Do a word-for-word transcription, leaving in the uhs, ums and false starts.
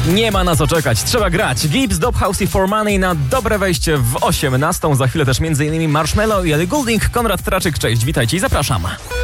Nie ma na co czekać, trzeba grać. Gibbs, Dophouse i For Money na dobre wejście w osiemnastą. Za chwilę też między innymi Marshmello i Ellie Goulding. Konrad Traczyk, cześć, witajcie i zapraszam.